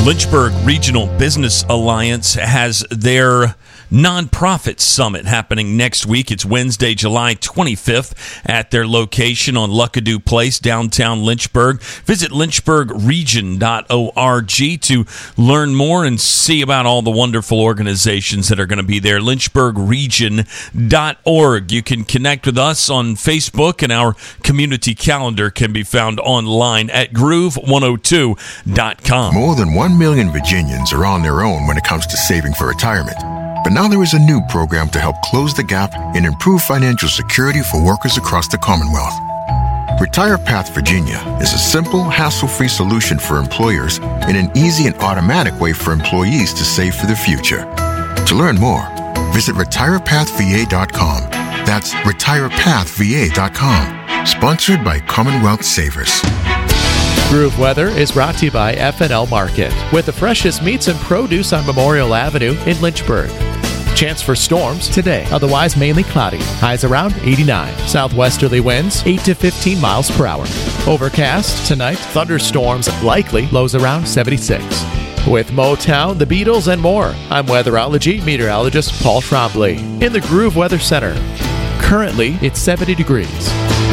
Lynchburg Regional Business Alliance has their nonprofit summit happening next week. It's Wednesday, July 25th at their location on Luckadoo Place, downtown Lynchburg. Visit lynchburgregion.org to learn more and see about all the wonderful organizations that are going to be there. lynchburgregion.org. You can connect with us on Facebook, and our community calendar can be found online at groove102.com. More than 1 million Virginians are on their own when it comes to saving for retirement. But now there is a new program to help close the gap and improve financial security for workers across the Commonwealth. Retire Path Virginia is a simple, hassle-free solution for employers and an easy and automatic way for employees to save for the future. To learn more, visit retirepathva.com. That's retirepathva.com. Sponsored by Commonwealth Savers. Groove Weather is brought to you by F&L Market, with the freshest meats and produce on Memorial Avenue in Lynchburg. Chance for storms today, otherwise mainly cloudy. Highs around 89. Southwesterly winds 8 to 15 miles per hour. Overcast tonight, thunderstorms likely, lows around 76. With Motown, the Beatles, and more, I'm weatherology meteorologist Paul Trombley in the Groove Weather Center. Currently, it's 70 degrees.